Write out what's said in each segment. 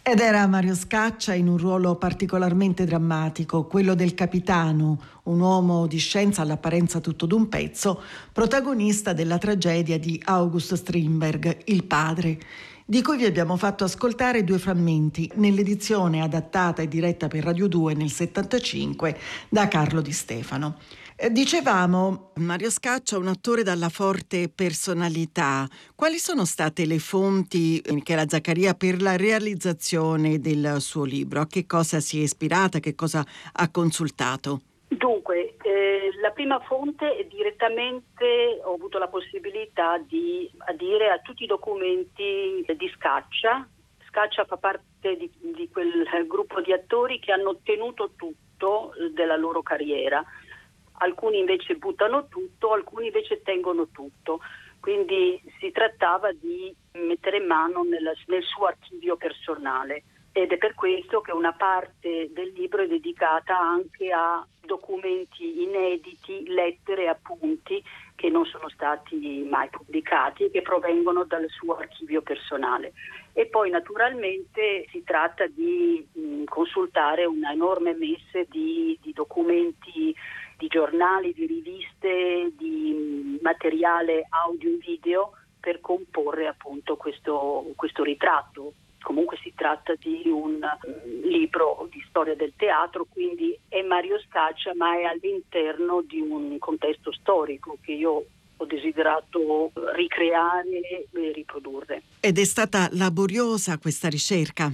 Ed era Mario Scaccia in un ruolo particolarmente drammatico, quello del capitano, un uomo di scienza all'apparenza tutto d'un pezzo, protagonista della tragedia di August Strindberg, Il padre, di cui vi abbiamo fatto ascoltare 2 frammenti nell'edizione adattata e diretta per Radio 2 nel 75 da Carlo Di Stefano. Dicevamo, Mario Scaccia, un attore dalla forte personalità. Quali sono state le fonti che la Zaccaria per la realizzazione del suo libro? A che cosa si è ispirata? Che cosa ha consultato? Dunque, la prima fonte è direttamente ho avuto la possibilità di adire a tutti i documenti di Scaccia. Scaccia fa parte di quel gruppo di attori che hanno ottenuto tutto della loro carriera. Alcuni invece buttano tutto, alcuni invece tengono tutto. Quindi si trattava di mettere mano nel suo archivio personale. Ed è per questo che una parte del libro è dedicata anche a documenti inediti, lettere e appunti che non sono stati mai pubblicati e che provengono dal suo archivio personale. E poi naturalmente si tratta di consultare una enorme messe di documenti, di giornali, di riviste, di materiale audio e video per comporre appunto questo ritratto. Comunque si tratta di un libro di storia del teatro, quindi è Mario Scaccia, ma è all'interno di un contesto storico che io ho desiderato ricreare e riprodurre. Ed è stata laboriosa questa ricerca?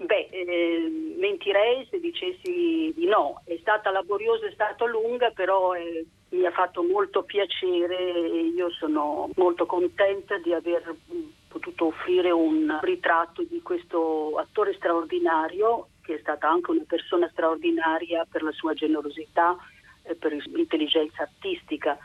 Mentirei se dicessi di no. È stata laboriosa, è stata lunga, però mi ha fatto molto piacere e io sono molto contenta di aver potuto offrire un ritratto di questo attore straordinario, che è stata anche una persona straordinaria per la sua generosità e per l'intelligenza artistica.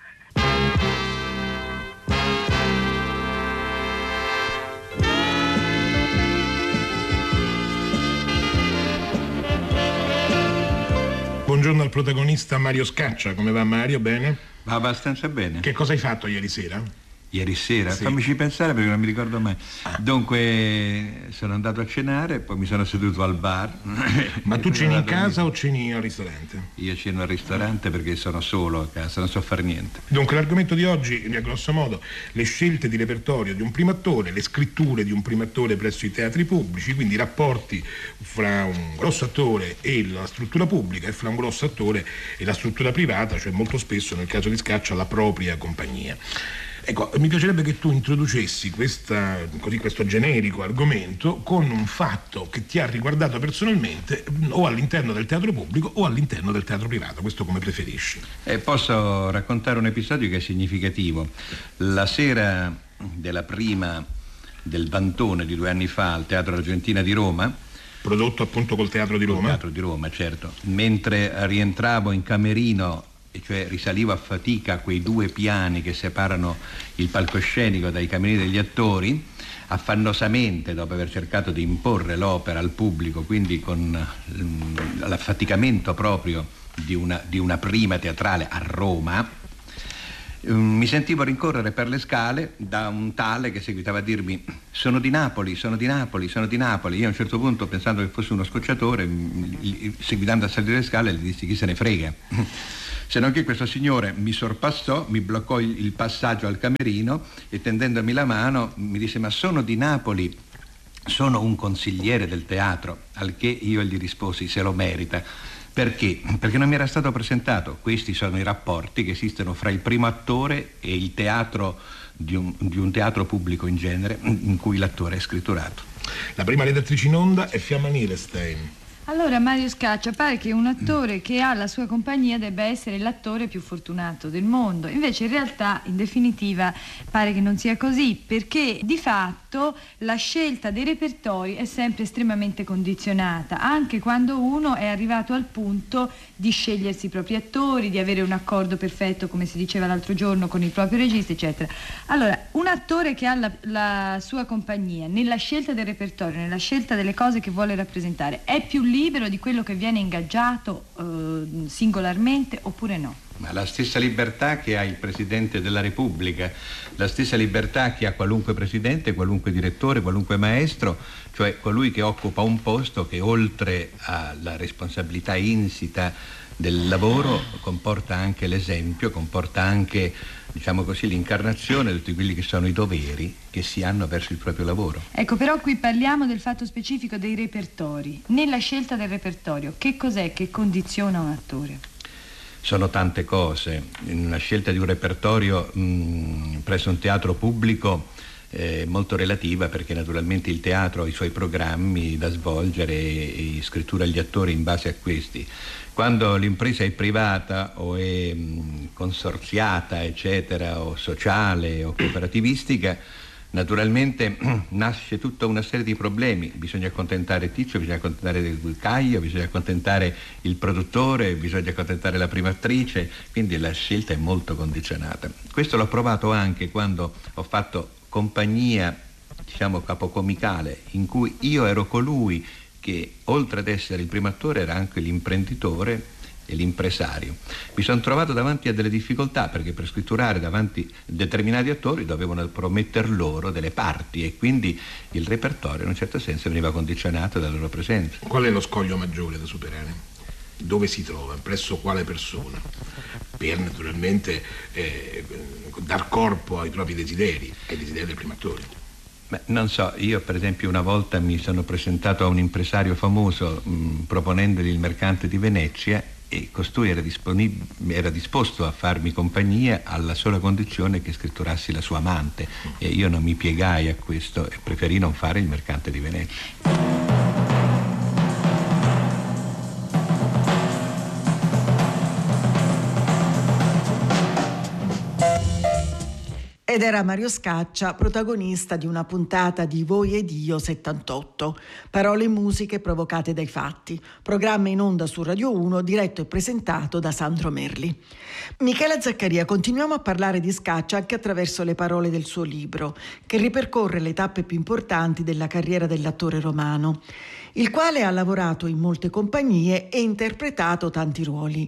Buongiorno al protagonista Mario Scaccia. Come va Mario? Bene? Va abbastanza bene. Che cosa hai fatto ieri sera? Ieri sera? Sì. Fammici pensare perché non mi ricordo mai. Dunque sono andato a cenare, poi mi sono seduto al bar. Ma tu ceni in casa o ceni al ristorante? Io ceno al ristorante perché sono solo a casa, non so fare niente. Dunque l'argomento di oggi è grosso modo le scelte di repertorio di un primo attore, le scritture di un primo attore presso i teatri pubblici, quindi i rapporti fra un grosso attore e la struttura pubblica e fra un grosso attore e la struttura privata, cioè molto spesso nel caso di Scaccia la propria compagnia. Ecco, mi piacerebbe che tu introducessi questo generico argomento con un fatto che ti ha riguardato personalmente o all'interno del teatro pubblico o all'interno del teatro privato, questo come preferisci. Posso raccontare un episodio che è significativo. La sera della prima del Vantone di 2 anni fa al Teatro Argentina di Roma, prodotto appunto col Teatro di Roma. Col Teatro di Roma, certo. Mentre rientravo in camerino, e cioè risalivo a fatica quei 2 piani che separano il palcoscenico dai camerini degli attori, affannosamente, dopo aver cercato di imporre l'opera al pubblico, quindi con l'affaticamento proprio di una prima teatrale a Roma, mi sentivo rincorrere per le scale da un tale che seguitava a dirmi: sono di Napoli, sono di Napoli, sono di Napoli. Io a un certo punto, pensando che fosse uno scocciatore, seguitando a salire le scale, gli dissi: chi se ne frega. Se non che questo signore mi sorpassò, mi bloccò il passaggio al camerino e tendendomi la mano mi disse: ma sono di Napoli, sono un consigliere del teatro. Al che io gli risposi: se lo merita. Perché? Perché non mi era stato presentato. Questi sono i rapporti che esistono fra il primo attore e il teatro di un teatro pubblico in genere, in cui l'attore è scritturato. La prima redattrice in onda è Fiamma Nierestein. Allora Mario Scaccia, pare che un attore che ha la sua compagnia debba essere l'attore più fortunato del mondo. Invece in realtà, in definitiva, pare che non sia così, perché di fatto la scelta dei repertori è sempre estremamente condizionata, anche quando uno è arrivato al punto di scegliersi i propri attori, di avere un accordo perfetto, come si diceva l'altro giorno, con il proprio regista, eccetera. Allora, un attore che ha la sua compagnia, nella scelta del repertorio, nella scelta delle cose che vuole rappresentare, è più libero di quello che viene ingaggiato singolarmente oppure no? Ma la stessa libertà che ha il Presidente della Repubblica, la stessa libertà che ha qualunque presidente, qualunque direttore, qualunque maestro, cioè colui che occupa un posto che oltre alla responsabilità insita del lavoro comporta anche l'esempio, comporta anche, diciamo così, l'incarnazione di tutti quelli che sono i doveri che si hanno verso il proprio lavoro. Ecco, però qui parliamo del fatto specifico dei repertori. Nella scelta del repertorio, che cos'è che condiziona un attore? Sono tante cose. In una scelta di un repertorio presso un teatro pubblico molto relativa, perché naturalmente il teatro ha i suoi programmi da svolgere e scrittura agli attori in base a questi. Quando l'impresa è privata o è consorziata, eccetera, o sociale o cooperativistica, naturalmente nasce tutta una serie di problemi. Bisogna accontentare Ticcio, bisogna accontentare il Caio, bisogna accontentare il produttore, bisogna accontentare la prima attrice, quindi la scelta è molto condizionata. Questo l'ho provato anche quando ho fatto compagnia, diciamo capocomicale, in cui io ero colui che oltre ad essere il primo attore era anche l'imprenditore e l'impresario. Mi sono trovato davanti a delle difficoltà, perché per scritturare davanti determinati attori dovevano prometter loro delle parti e quindi il repertorio in un certo senso veniva condizionato dalla loro presenza. Qual è lo scoglio maggiore da superare? Dove si trova? Presso quale persona? Per naturalmente dar corpo ai propri desideri, ai desideri del primo attore. Beh, non so, io per esempio una volta mi sono presentato a un impresario famoso proponendogli il Mercante di Venezia, e costui era disposto a farmi compagnia alla sola condizione che scritturassi la sua amante, e io non mi piegai a questo e preferì non fare il Mercante di Venezia. Ed era Mario Scaccia, protagonista di una puntata di Voi ed Io 78, parole e musiche provocate dai fatti, programma in onda su Radio 1 diretto e presentato da Sandro Merli. Michela Zaccaria, continuiamo a parlare di Scaccia anche attraverso le parole del suo libro, che ripercorre le tappe più importanti della carriera dell'attore romano, il quale ha lavorato in molte compagnie e interpretato tanti ruoli.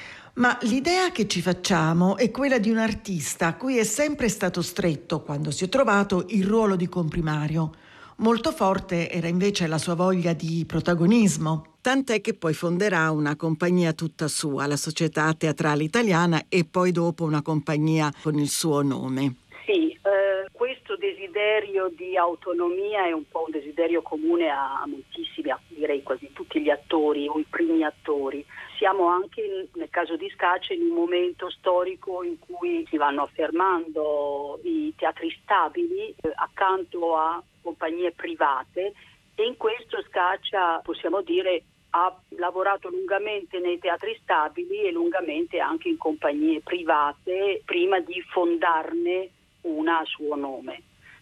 Ma l'idea che ci facciamo è quella di un artista a cui è sempre stato stretto, quando si è trovato, il ruolo di comprimario. Molto forte era invece la sua voglia di protagonismo, tant'è che poi fonderà una compagnia tutta sua, la Società Teatrale Italiana, e poi dopo una compagnia con il suo nome. Sì, questo desiderio di autonomia è un po' un desiderio comune a moltissimi, direi quasi tutti gli attori o i primi attori. Siamo anche, nel caso di Scaccia, in un momento storico in cui si vanno affermando i teatri stabili accanto a compagnie private, e in questo Scaccia, possiamo dire, ha lavorato lungamente nei teatri stabili e lungamente anche in compagnie private prima di fondarne una a suo nome.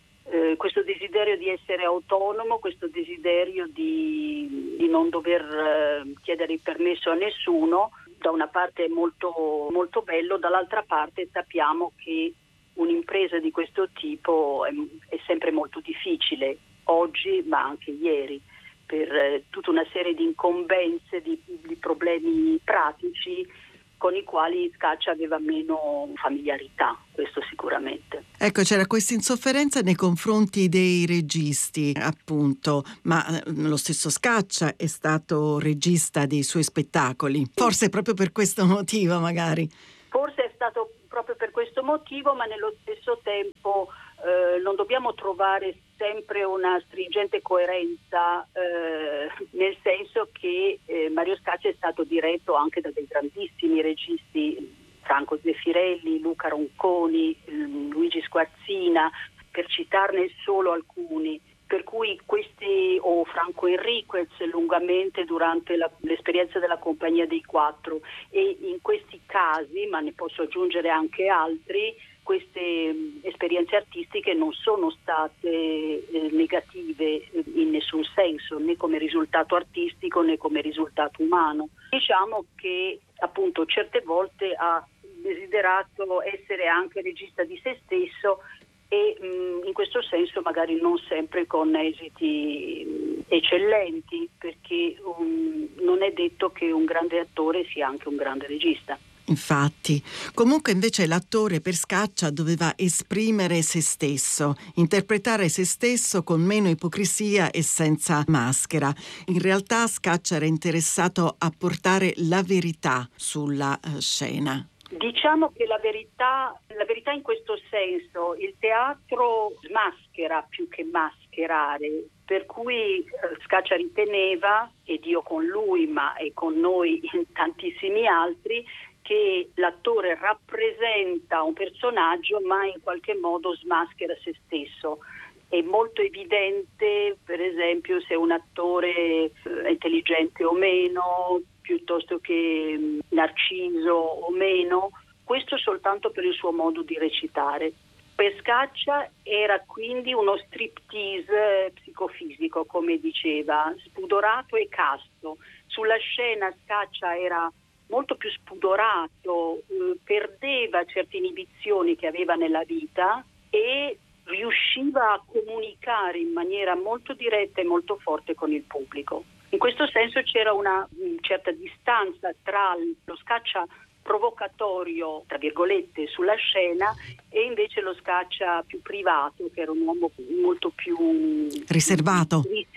Questo desiderio di essere autonomo, questo desiderio di non dover chiedere il permesso a nessuno, da una parte è molto, molto bello, dall'altra parte sappiamo che un'impresa di questo tipo è sempre molto difficile, oggi ma anche ieri, per tutta una serie di incombenze, di problemi pratici con i quali Scaccia aveva meno familiarità, questo sicuramente. Ecco, c'era questa insofferenza nei confronti dei registi, appunto, ma lo stesso Scaccia è stato regista dei suoi spettacoli, forse proprio per questo motivo magari. Forse è stato proprio per questo motivo, ma nello stesso tempo non dobbiamo trovare sempre una stringente coerenza, nel senso che Mario Scaccia è stato diretto anche da dei grandissimi registi, Franco Zeffirelli, Luca Ronconi, Luigi Squarzina, per citarne solo alcuni, per cui questi, o Franco Enriquez lungamente durante l'esperienza della Compagnia dei Quattro, e in questi casi, ma ne posso aggiungere anche altri, queste esperienze artistiche non sono state negative in nessun senso, né come risultato artistico né come risultato umano. Diciamo che appunto certe volte ha desiderato essere anche regista di se stesso, e in questo senso magari non sempre con esiti eccellenti, perché non è detto che un grande attore sia anche un grande regista. Infatti, comunque invece l'attore per Scaccia doveva esprimere se stesso, interpretare se stesso con meno ipocrisia e senza maschera. In realtà Scaccia era interessato a portare la verità sulla scena. Diciamo che la verità in questo senso, il teatro smaschera più che mascherare, per cui Scaccia riteneva, ed io con lui ma e con noi tantissimi altri, che l'attore rappresenta un personaggio ma in qualche modo smaschera se stesso. È molto evidente, per esempio, se un attore è intelligente o meno, piuttosto che narciso o meno, questo soltanto per il suo modo di recitare. Per Scaccia era quindi uno striptease psicofisico, come diceva, spudorato e casto. Sulla scena Scaccia era molto più spudorato, perdeva certe inibizioni che aveva nella vita e riusciva a comunicare in maniera molto diretta e molto forte con il pubblico. In questo senso c'era una certa distanza tra lo Scaccia provocatorio, tra virgolette, sulla scena e invece lo Scaccia più privato, che era un uomo molto più riservato,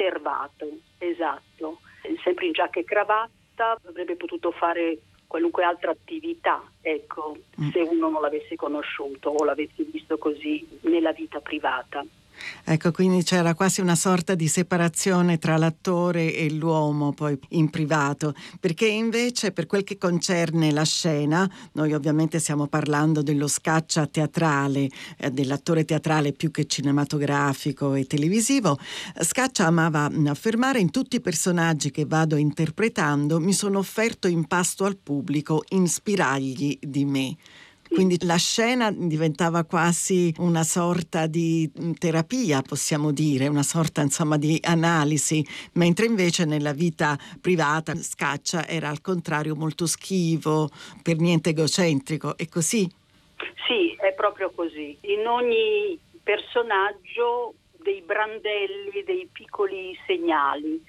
esatto. Sempre in giacca e cravatta, avrebbe potuto fare qualunque altra attività, ecco, se uno non l'avesse conosciuto o l'avesse visto così nella vita privata. Ecco, quindi c'era quasi una sorta di separazione tra l'attore e l'uomo poi in privato, perché invece per quel che concerne la scena, noi ovviamente stiamo parlando dello Scaccia teatrale, dell'attore teatrale più che cinematografico e televisivo. Scaccia amava affermare: in tutti i personaggi che vado interpretando mi sono offerto in pasto al pubblico in spiragli di me. Quindi la scena diventava quasi una sorta di terapia, possiamo dire, una sorta insomma di analisi, mentre invece nella vita privata Scaccia era al contrario molto schivo, per niente egocentrico, è così? Sì, è proprio così. In ogni personaggio dei brandelli, dei piccoli segnali.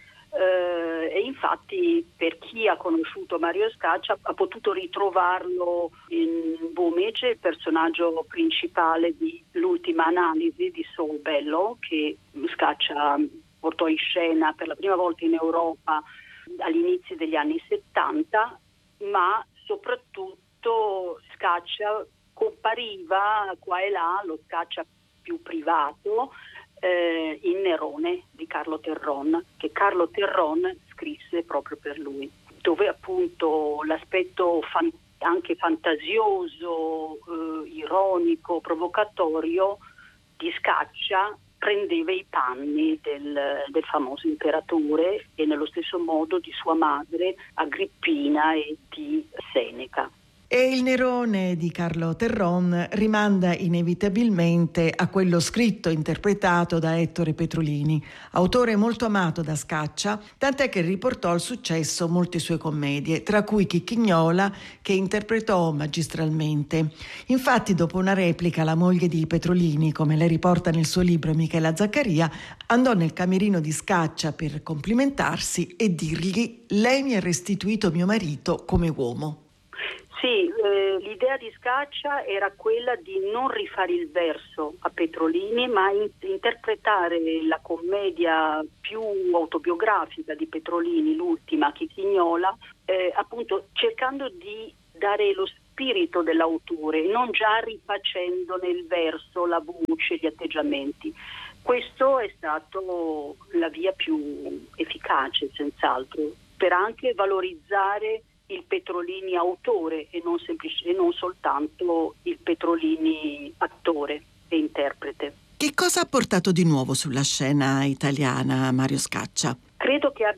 E infatti per chi ha conosciuto Mario Scaccia ha potuto ritrovarlo in Boomage, il personaggio principale di L'ultima analisi di Saul Bellow, che Scaccia portò in scena per la prima volta in Europa all'inizio degli anni 70, ma soprattutto Scaccia compariva qua e là, lo Scaccia più privato, in Nerone di Carlo Terron, che Carlo Terron scrisse proprio per lui, dove appunto l'aspetto anche fantasioso, ironico, provocatorio di Scaccia prendeva i panni del famoso imperatore e nello stesso modo di sua madre Agrippina e di Seneca. E il Nerone di Carlo Terron rimanda inevitabilmente a quello scritto e interpretato da Ettore Petrolini, autore molto amato da Scaccia, tant'è che riportò al successo molte sue commedie, tra cui Chicchignola, che interpretò magistralmente. Infatti, dopo una replica, la moglie di Petrolini, come lei riporta nel suo libro Michela Zaccaria, andò nel camerino di Scaccia per complimentarsi e dirgli: «Lei mi ha restituito mio marito come uomo». Sì, l'idea di Scaccia era quella di non rifare il verso a Petrolini, ma interpretare la commedia più autobiografica di Petrolini, l'ultima, Chicchignola, appunto cercando di dare lo spirito dell'autore, non già rifacendo nel verso la voce, gli atteggiamenti. Questo è stato la via più efficace, senz'altro, per anche valorizzare il Petrolini autore e non soltanto il Petrolini attore e interprete. Che cosa ha portato di nuovo sulla scena italiana Mario Scaccia? Credo che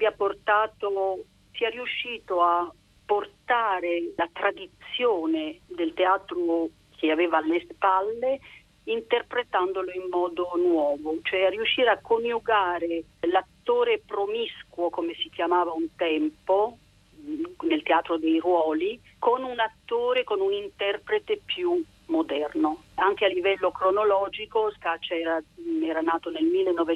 sia riuscito a portare la tradizione del teatro che aveva alle spalle, interpretandolo in modo nuovo, cioè a riuscire a coniugare l'attore promiscuo, come si chiamava un tempo, nel teatro dei ruoli, con un attore, con un interprete più moderno. Anche a livello cronologico Scaccia era nato nel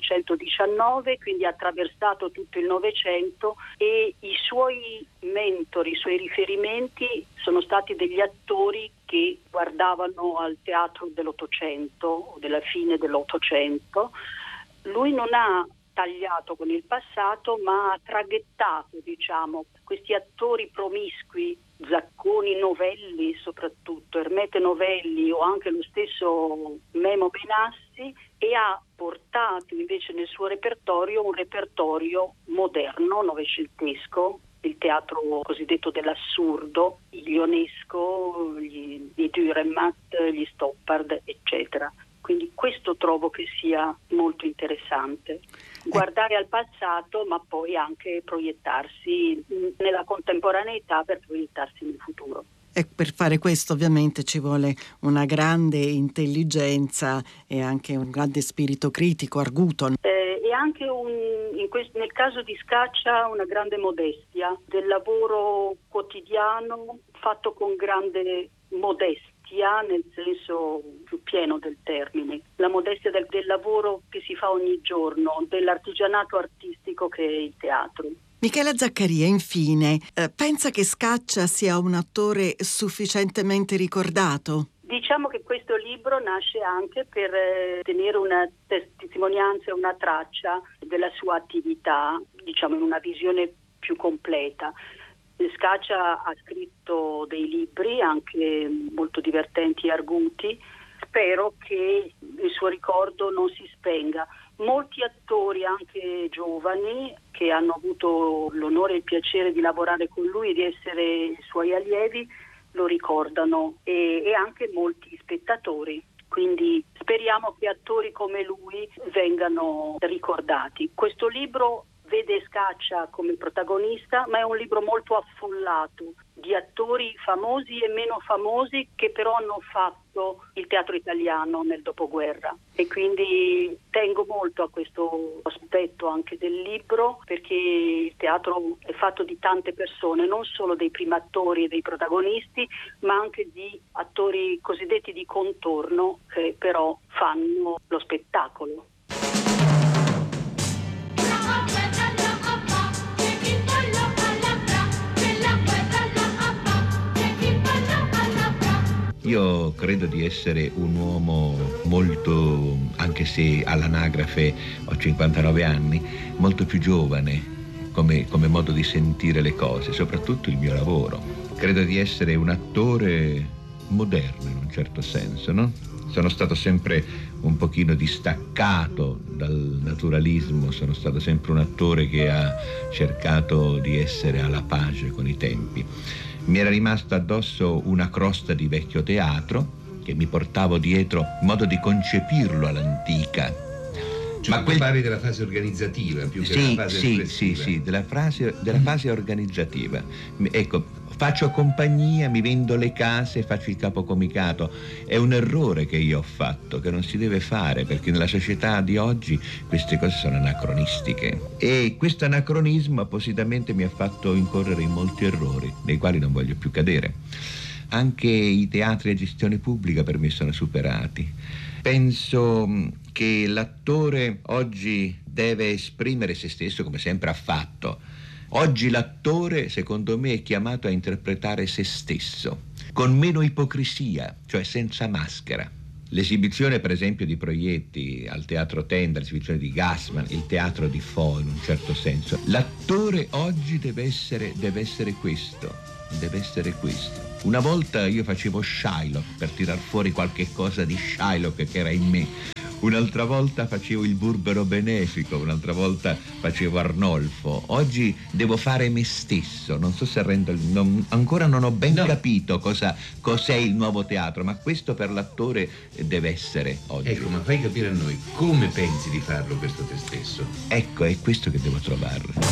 1919, quindi ha attraversato tutto il Novecento, e i suoi mentori, i suoi riferimenti sono stati degli attori che guardavano al teatro dell'Ottocento o della fine dell'Ottocento. Lui non ha tagliato con il passato, ma ha traghettato, diciamo, questi attori promiscui, Zacconi, Novelli soprattutto, Ermete Novelli o anche lo stesso Memo Benassi, e ha portato invece nel suo repertorio un repertorio moderno, novecentesco, il teatro cosiddetto dell'assurdo, il Ionesco, i Dürrenmatt, gli Stoppard, eccetera. Quindi questo trovo che sia molto interessante, guardare al passato ma poi anche proiettarsi nella contemporaneità per proiettarsi nel futuro. E per fare questo ovviamente ci vuole una grande intelligenza e anche un grande spirito critico, arguto. E anche nel caso di Scaccia una grande modestia del lavoro quotidiano fatto con grande modestia, nel senso più pieno del termine, la modestia del lavoro che si fa ogni giorno, dell'artigianato artistico che è il teatro. Michela Zaccaria, infine, pensa che Scaccia sia un attore sufficientemente ricordato? Diciamo che questo libro nasce anche per tenere una testimonianza, una traccia della sua attività, diciamo in una visione più completa. Scaccia ha scritto dei libri anche molto divertenti e arguti. Spero che il suo ricordo non si spenga. Molti attori, anche giovani, che hanno avuto l'onore e il piacere di lavorare con lui e di essere i suoi allievi, lo ricordano, e anche molti spettatori. Quindi speriamo che attori come lui vengano ricordati. Questo libro vede Scaccia come protagonista, ma è un libro molto affollato di attori famosi e meno famosi che però hanno fatto il teatro italiano nel dopoguerra, e quindi tengo molto a questo aspetto anche del libro, perché il teatro è fatto di tante persone, non solo dei primi attori e dei protagonisti, ma anche di attori cosiddetti di contorno che però fanno lo spettacolo. Io credo di essere un uomo molto, anche se all'anagrafe ho 59 anni, molto più giovane come modo di sentire le cose, soprattutto il mio lavoro. Credo di essere un attore moderno in un certo senso, no? Sono stato sempre un pochino distaccato dal naturalismo, sono stato sempre un attore che ha cercato di essere alla pace con i tempi. Mi era rimasta addosso una crosta di vecchio teatro che mi portavo dietro in modo di concepirlo all'antica. Cioè, ma parli della fase organizzativa più che della fase espressiva? Sì, della fase organizzativa. Ecco, faccio compagnia, mi vendo le case, faccio il capocomicato. È un errore che io ho fatto, che non si deve fare, perché nella società di oggi queste cose sono anacronistiche. E questo anacronismo appositamente mi ha fatto incorrere in molti errori, nei quali non voglio più cadere. Anche i teatri a gestione pubblica per me sono superati. Penso che l'attore oggi deve esprimere se stesso come sempre ha fatto. Oggi l'attore, secondo me, è chiamato a interpretare se stesso, con meno ipocrisia, cioè senza maschera. L'esibizione, per esempio, di Proietti al Teatro Tenda, l'esibizione di Gassman, il teatro di Fo, in un certo senso. L'attore oggi deve essere questo, deve essere questo. Una volta io facevo Shylock per tirar fuori qualche cosa di Shylock che era in me. Un'altra volta facevo il burbero benefico, un'altra volta facevo Arnolfo. Oggi devo fare me stesso, non so se ancora non ho ben capito cos'è il nuovo teatro, ma questo per l'attore deve essere oggi. Ecco, ma fai capire a noi come pensi di farlo questo te stesso? Ecco, è questo che devo trovare.